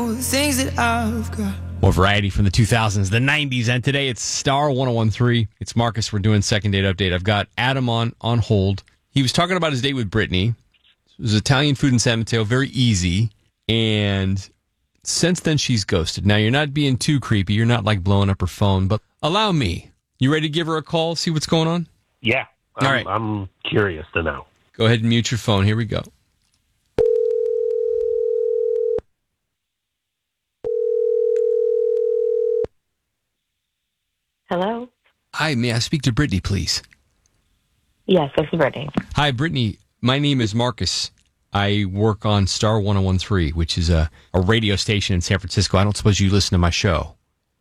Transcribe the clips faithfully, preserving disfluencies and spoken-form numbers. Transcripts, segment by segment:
Things that I've got. More variety from the two thousands, the nineties, and today it's Star ten thirteen. It's Marcus. We're doing second date update. I've got Adam on on hold. He was talking about his date with Brittany. It was Italian food in San Mateo, very easy. And since then, she's ghosted. Now, you're not being too creepy. You're not like blowing up her phone, but allow me. You ready to give her a call, see what's going on? Yeah. I'm, All right. I'm curious to know. Go ahead and mute your phone. Here we go. Hello? Hi, may I speak to Brittany, please? Yes, this is Brittany. Hi, Brittany. My name is Marcus. I work on Star ten thirteen, which is a, a radio station in San Francisco. I don't suppose you listen to my show.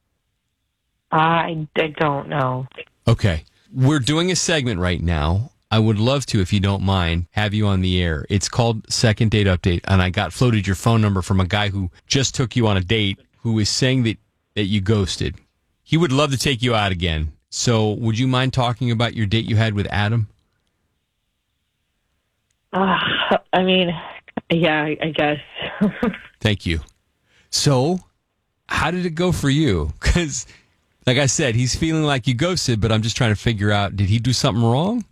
I, I don't know. Okay. We're doing a segment right now. I would love to, if you don't mind, have you on the air. It's called Second Date Update, and I got floated your phone number from a guy who just took you on a date who is saying that, that you ghosted. He would love to take you out again. So would you mind talking about your date you had with Adam? Uh, I mean, yeah, I, I guess. Thank you. So how did it go for you? Because, like I said, he's feeling like you ghosted, but I'm just trying to figure out, did he do something wrong?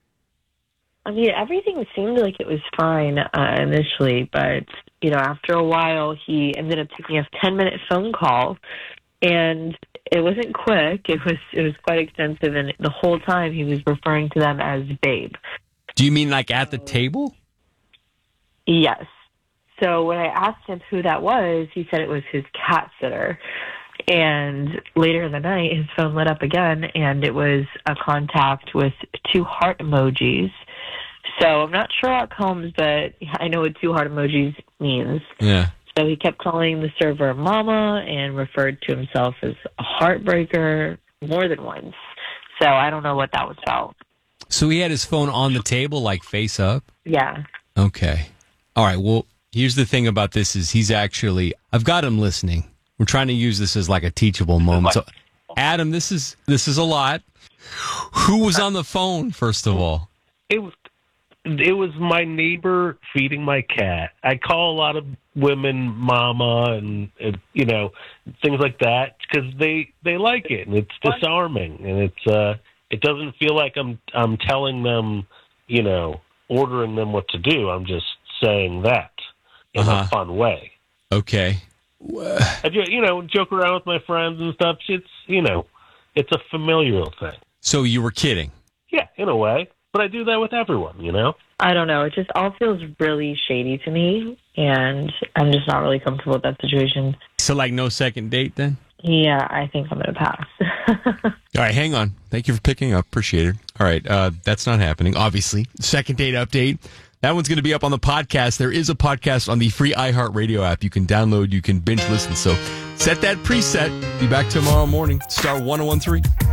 I mean, everything seemed like it was fine uh, initially, but, you know, after a while, he ended up taking a ten-minute phone call, and it wasn't quick. It was it was quite extensive, and the whole time he was referring to them as babe. Do you mean like at the table? Yes. So when I asked him who that was, he said it was his cat sitter. And later in the night, his phone lit up again, and it was a contact with two heart emojis. So I'm not sure how it comes, but I know what two heart emojis means. Yeah. So he kept calling the server mama and referred to himself as a heartbreaker more than once. So I don't know what that was about. So he had his phone on the table, like face up? Yeah. Okay. All right. Well, here's the thing about this is he's actually, I've got him listening. We're trying to use this as like a teachable moment. So, Adam, this is this is a lot. Who was on the phone, first of all? It was it was my neighbor feeding my cat. I call a lot of women mama and, and you know, things like that because they they like it and it's disarming and it's uh it doesn't feel like I'm I'm telling them, you know, ordering them what to do. I'm just saying that in Uh-huh. a fun way. Okay. I do, you know, joke around with my friends and stuff. It's, you know, it's a familial thing. So you were kidding? Yeah, in a way. But I do that with everyone, you know? I don't know. It just all feels really shady to me, and I'm just not really comfortable with that situation. So like no second date then? Yeah, I think I'm going to pass. All right, hang on. Thank you for picking up. Appreciate it. All right, uh, that's not happening, obviously. Second date update. That one's going to be up on the podcast. There is a podcast on the free iHeartRadio app. You can download, you can binge listen. So set that preset. Be back tomorrow morning. Star ten thirteen.